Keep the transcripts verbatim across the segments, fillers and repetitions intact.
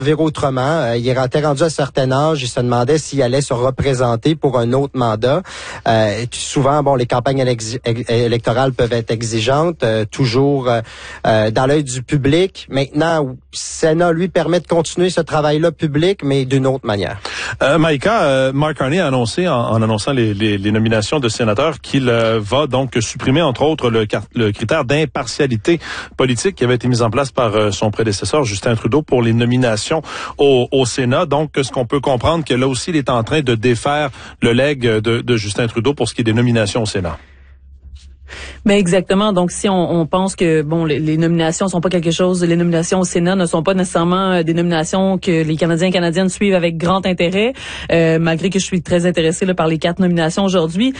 vivre autrement. Euh, il était rendu à un certain âge, il se demandait s'il allait se représenter pour un autre mandat. Euh, souvent, bon, les campagnes élex- électorales peuvent être exigeantes, euh, toujours euh, euh, dans l'œil du public. Maintenant, le Sénat lui permet de continuer ce travail-là public, mais d'une autre manière. Euh, Maïka, euh, Mark Carney a annoncé, en, en annonçant les, les, les nominations de sénateurs, qu'il euh, va donc supprimer, entre autres, le, le critère d'impartialité politique qui avait été mis en place par euh, son prédécesseur, Justin Trudeau, pour les nominations Au, au Sénat. Donc, ce qu'on peut comprendre, que là aussi, il est en train de défaire le legs de, de Justin Trudeau pour ce qui est des nominations au Sénat. Mais exactement. Donc, si on, on pense que bon, les, les nominations sont pas quelque chose, les nominations au Sénat ne sont pas nécessairement des nominations que les Canadiens et Canadiennes suivent avec grand intérêt, euh, malgré que je suis très intéressée là, par les quatre nominations aujourd'hui.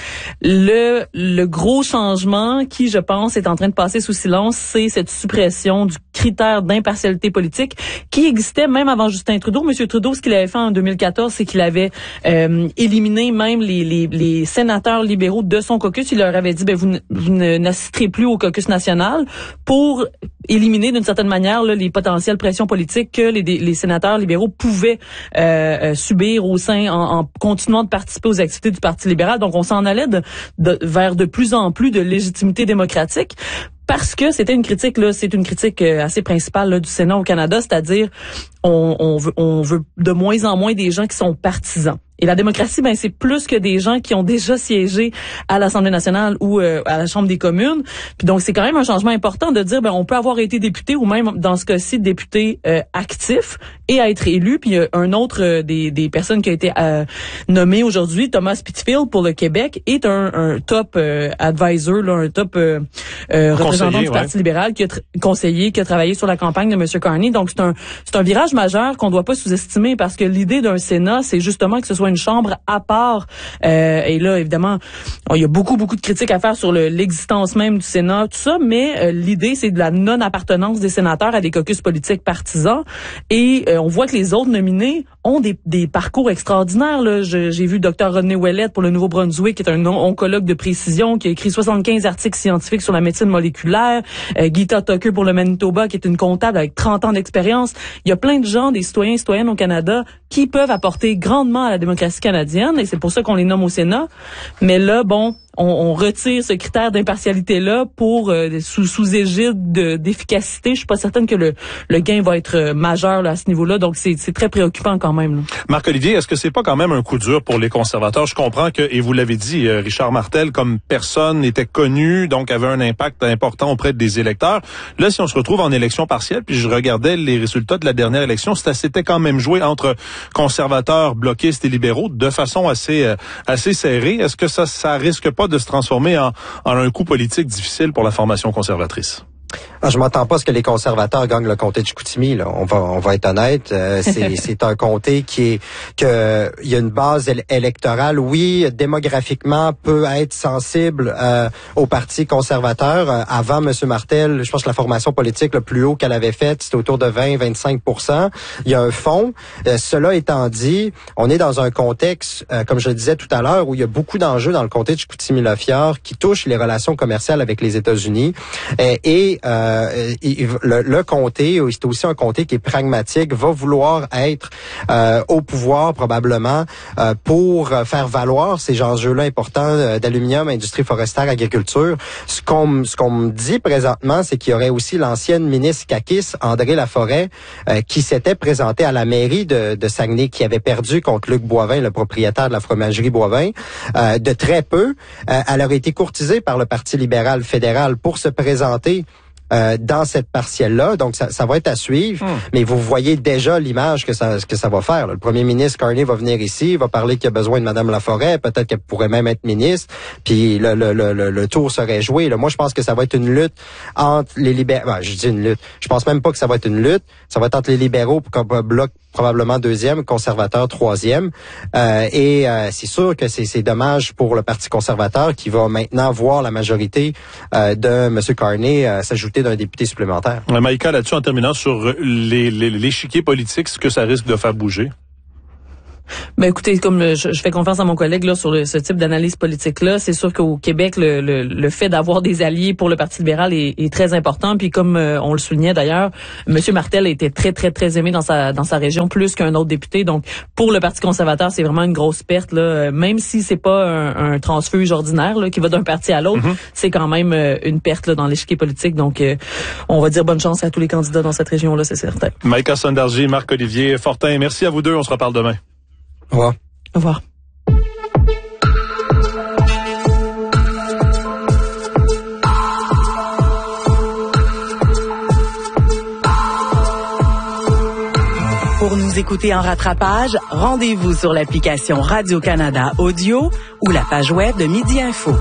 Le, le gros changement qui, je pense, est en train de passer sous silence, c'est cette suppression du critère d'impartialité politique qui existait même avant Justin Trudeau. Monsieur Trudeau, ce qu'il avait fait en deux mille quatorze, c'est qu'il avait euh, éliminé même les, les, les sénateurs libéraux de son caucus. Il leur avait dit, ben vous vous n'assisterez plus au caucus national pour éliminer d'une certaine manière là, les potentielles pressions politiques que les, les sénateurs libéraux pouvaient euh, subir au sein en, en continuant de participer aux activités du Parti libéral. Donc on s'en allait de, de, vers de plus en plus de légitimité démocratique. Parce que c'était une critique, là, c'est une critique assez principale là, du Sénat au Canada, c'est-à-dire on, on veut, on veut de moins en moins des gens qui sont partisans. Et la démocratie, ben c'est plus que des gens qui ont déjà siégé à l'Assemblée nationale ou euh, à la Chambre des communes. Puis donc c'est quand même un changement important de dire ben on peut avoir été député ou même dans ce cas-ci député euh, actif et à être élu. Puis euh, un autre euh, des, des personnes qui a été euh, nommé aujourd'hui, Thomas Pitfield pour le Québec, est un, un top euh, advisor, là, un top euh, euh, représentant du Parti ouais. libéral, qui a tra- conseiller, qui a travaillé sur la campagne de M. Carney. Donc c'est un c'est un virage majeur qu'on doit pas sous-estimer parce que l'idée d'un Sénat, c'est justement que ce soit une chambre à part. Euh, et là, évidemment, il y a beaucoup, beaucoup de critiques à faire sur le, l'existence même du Sénat, tout ça, mais euh, l'idée, c'est de la non-appartenance des sénateurs à des caucus politiques partisans. Et euh, on voit que les autres nominés ont des, des parcours extraordinaires. Là. Je, j'ai vu Dr Rodney Ouellette pour le Nouveau-Brunswick, qui est un oncologue de précision, qui a écrit soixante-quinze articles scientifiques sur la médecine moléculaire. Euh, Geeta Tucker pour le Manitoba, qui est une comptable avec trente ans d'expérience. Il y a plein de gens, des citoyens et citoyennes au Canada, qui peuvent apporter grandement à la démocratie canadienne, et c'est pour ça qu'on les nomme au Sénat. Mais là, bon, on, on retire ce critère d'impartialité-là pour euh, sous, sous égide de, d'efficacité. Je suis pas certaine que le, le gain va être euh, majeur là, à ce niveau-là, donc c'est, c'est très préoccupant quand même. Là. Marc-Olivier, est-ce que c'est pas quand même un coup dur pour les conservateurs? Je comprends que, et vous l'avez dit, euh, Richard Martel, comme personne, était connu, donc avait un impact important auprès des électeurs. Là, si on se retrouve en élection partielle, puis je regardais les résultats de la dernière élection, c'était, c'était quand même joué entre conservateurs, bloquistes et libéraux de façon assez euh, assez serrée. Est-ce que ça ça risque pas de se transformer en, en un coup politique difficile pour la formation conservatrice? Ah, je m'attends pas à ce que les conservateurs gagnent le comté de Chicoutimi, là. On va, on va être honnête. Euh, c'est, c'est un comté qui est, que, il y a une base éle- électorale. Oui, démographiquement, peut être sensible, euh, au Parti conservateur. Euh, avant M. Martel, je pense que la formation politique le plus haut qu'elle avait faite, c'était autour de vingt à vingt-cinq pour cent. Il y a un fond. Euh, cela étant dit, on est dans un contexte, euh, comme je le disais tout à l'heure, où il y a beaucoup d'enjeux dans le comté de Chicoutimi-Lafière qui touchent les relations commerciales avec les États-Unis. Euh, et, euh, Euh, le, le comté, c'est aussi un comté qui est pragmatique, va vouloir être euh, au pouvoir probablement euh, pour faire valoir ces enjeux-là importants euh, d'aluminium, industrie forestière, agriculture. Ce qu'on, ce qu'on me dit présentement, c'est qu'il y aurait aussi l'ancienne ministre Kakis, André Laforêt, euh, qui s'était présentée à la mairie de, de Saguenay, qui avait perdu contre Luc Boivin, le propriétaire de la fromagerie Boivin, euh, de très peu. Euh, elle aurait été courtisée par le Parti libéral fédéral pour se présenter Euh, dans cette partielle-là. Donc, ça, ça va être à suivre. Mmh. Mais vous voyez déjà l'image que ça, que ça va faire. Là. Le premier ministre Carney va venir ici, va parler qu'il a besoin de Mme Laforêt. Peut-être qu'elle pourrait même être ministre. Puis le, le, le, le, le tour serait joué. Là. Moi, je pense que ça va être une lutte entre les libéraux. Ben, je dis une lutte. Je pense même pas que ça va être une lutte. Ça va être entre les libéraux comme bloc probablement deuxième, conservateur troisième. Euh, et euh, c'est sûr que c'est, c'est dommage pour le Parti conservateur qui va maintenant voir la majorité euh, de M. Carney euh, s'ajouter d'un député supplémentaire. Maïka, là-dessus, en terminant sur les, les, l'échiquier politique, ce que ça risque de faire bouger? Ben écoutez, comme je, je fais confiance à mon collègue là sur le, ce type d'analyse politique-là, c'est sûr qu'au Québec, le, le, le fait d'avoir des alliés pour le Parti libéral est, est très important. Puis comme euh, on le soulignait d'ailleurs, M. Martel a été très, très, très aimé dans sa dans sa région, plus qu'un autre député. Donc, pour le Parti conservateur, c'est vraiment une grosse perte, là. Même si c'est pas un, un transfuge ordinaire là, qui va d'un parti à l'autre, mm-hmm. c'est quand même euh, une perte là, dans l'échiquier politique. Donc, euh, on va dire bonne chance à tous les candidats dans cette région-là, c'est certain. Maïka Sondargy, Marc-Olivier Fortin, merci à vous deux. On se reparle demain. Au revoir. Au revoir. Pour nous écouter en rattrapage, rendez-vous sur l'application Radio-Canada Audio ou la page web de Midi Info.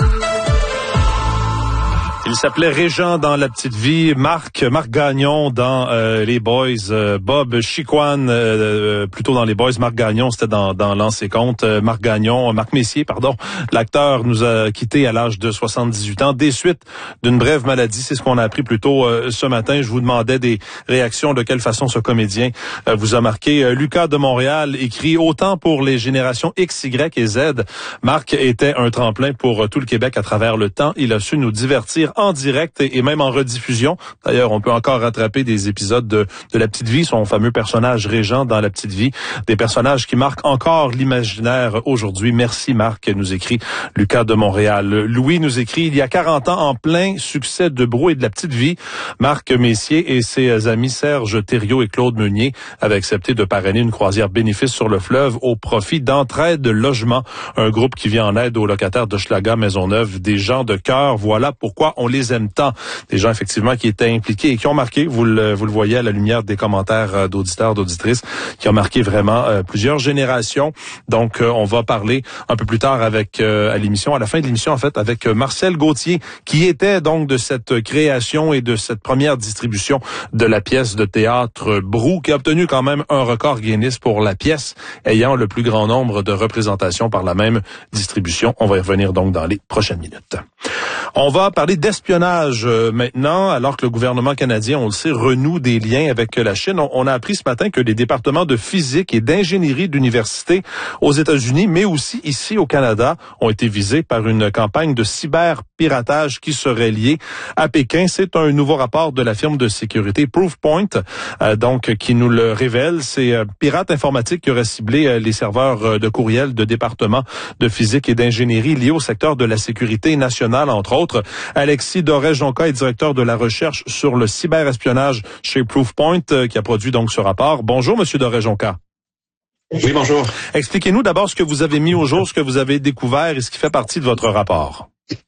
Il s'appelait Régent dans La Petite Vie, Marc Marc Gagnon dans euh, Les Boys, euh, Bob Chicoine euh, plutôt dans Les Boys, Marc Gagnon c'était dans dans Lancez compte, euh, Marc Gagnon, Marc Messier pardon, l'acteur nous a quittés à l'âge de soixante-dix-huit ans des suites d'une brève maladie, c'est ce qu'on a appris plus tôt euh, ce matin. Je vous demandais des réactions, de quelle façon ce comédien euh, vous a marqué. Euh, Lucas de Montréal écrit: autant pour les générations X, Y et Z, Marc était un tremplin pour euh, tout le Québec à travers le temps. Il a su nous divertir en direct et même en rediffusion. D'ailleurs, on peut encore rattraper des épisodes de, de La Petite Vie, son fameux personnage Régent dans La Petite Vie, des personnages qui marquent encore l'imaginaire aujourd'hui. Merci Marc, nous écrit Lucas de Montréal. Louis nous écrit: il y a quarante ans, en plein succès de Brou et de La Petite Vie, Marc Messier et ses amis Serge Thériault et Claude Meunier avaient accepté de parrainer une croisière bénéfice sur le fleuve au profit d'Entraide Logement, un groupe qui vient en aide aux locataires d'Hochelaga Maisonneuve, des gens de cœur. Voilà pourquoi on les aime tant. Des gens, effectivement, qui étaient impliqués et qui ont marqué, vous le, vous le voyez à la lumière des commentaires d'auditeurs, d'auditrices, qui ont marqué vraiment euh, plusieurs générations. Donc, euh, on va parler un peu plus tard avec euh, à l'émission, à la fin de l'émission, en fait, avec euh, Marcel Gauthier, qui était donc de cette création et de cette première distribution de la pièce de théâtre Brou, qui a obtenu quand même un record Guinness pour la pièce ayant le plus grand nombre de représentations par la même distribution. On va y revenir donc dans les prochaines minutes. On va parler d'espionnage euh, maintenant, alors que le gouvernement canadien, on le sait, renoue des liens avec la Chine. On, on a appris ce matin que les départements de physique et d'ingénierie d'université aux États-Unis, mais aussi ici au Canada, ont été visés par une campagne de cyberpiratage qui serait liée à Pékin. C'est un nouveau rapport de la firme de sécurité Proofpoint, euh, donc qui nous le révèle. C'est euh, pirates informatiques qui auraient ciblé euh, les serveurs euh, de courriel de départements de physique et d'ingénierie liés au secteur de la sécurité nationale, entre autres. Alexis Doré-Jonca est directeur de la recherche sur le cyberespionnage chez Proofpoint, euh, qui a produit donc ce rapport. Bonjour, Monsieur Doré-Jonca. Oui, bonjour. Expliquez-nous d'abord ce que vous avez mis au jour, ce que vous avez découvert et ce qui fait partie de votre rapport.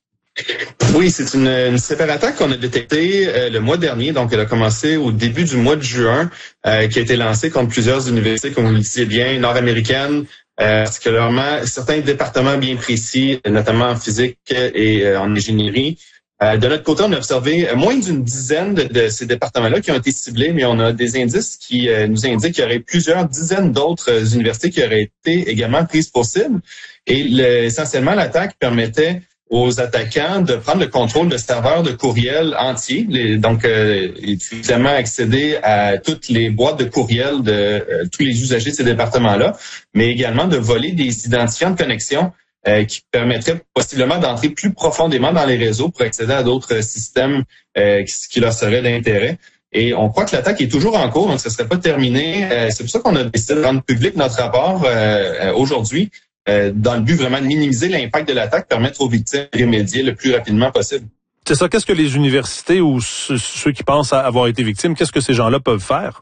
Oui, c'est une, une cyberattaque qu'on a détectée euh, le mois dernier, donc elle a commencé au début du mois de juin, euh, qui a été lancée contre plusieurs universités, comme vous le disiez bien, nord-américaines, euh, particulièrement certains départements bien précis, notamment en physique et euh, en ingénierie. Euh, de notre côté, on a observé moins d'une dizaine de, de ces départements-là qui ont été ciblés, mais on a des indices qui euh, nous indiquent qu'il y aurait plusieurs dizaines d'autres euh, universités qui auraient été également prises pour cible. Et le, essentiellement, l'attaque permettait aux attaquants de prendre le contrôle de serveurs de courriel entiers, les, donc euh, évidemment accéder à toutes les boîtes de courriel de euh, tous les usagers de ces départements-là, mais également de voler des identifiants de connexion euh, qui permettraient possiblement d'entrer plus profondément dans les réseaux pour accéder à d'autres systèmes euh, qui, qui leur seraient d'intérêt. Et on croit que l'attaque est toujours en cours, donc ça ne serait pas terminé. Euh, c'est pour ça qu'on a décidé de rendre public notre rapport euh, aujourd'hui, Euh, dans le but vraiment de minimiser l'impact de l'attaque, permettre aux victimes de remédier le plus rapidement possible. C'est ça. Qu'est-ce que les universités ou ceux qui pensent avoir été victimes, qu'est-ce que ces gens-là peuvent faire?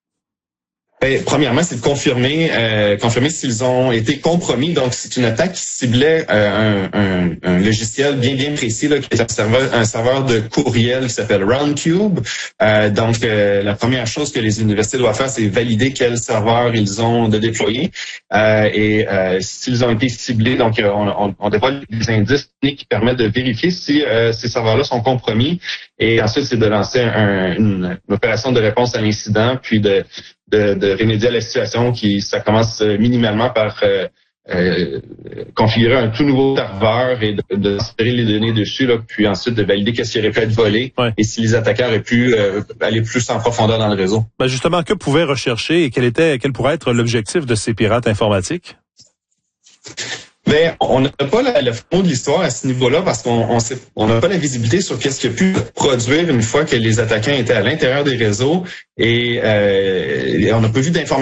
Ben, premièrement, c'est de confirmer, euh, confirmer s'ils ont été compromis. Donc, c'est une attaque qui ciblait euh, un, un, un logiciel bien bien précis, là, qui est un serveur, un serveur de courriel qui s'appelle Roundcube. Euh, donc, euh, la première chose que les universités doivent faire, c'est valider quel serveur ils ont de déployer. Euh, et euh, s'ils ont été ciblés, donc on, on, on dévoile des indices qui permettent de vérifier si euh, ces serveurs-là sont compromis. Et ensuite, c'est de lancer un, une, une opération de réponse à l'incident, puis de De, de remédier à la situation qui ça commence minimalement par euh, euh, configurer un tout nouveau serveur et de, de transférer les données dessus, là, puis ensuite de valider qu'est-ce qui aurait pu être volé ouais. et si les attaquants auraient pu euh, aller plus en profondeur dans le réseau. Ben justement, que pouvaient rechercher et quel était, quel pourrait être l'objectif de ces pirates informatiques? Ben, on n'a pas la, le fond de l'histoire à ce niveau-là parce qu'on on sait, on n'a pas la visibilité sur qu'est-ce qui a pu produire une fois que les attaquants étaient à l'intérieur des réseaux et euh, on n'a pas vu d'informations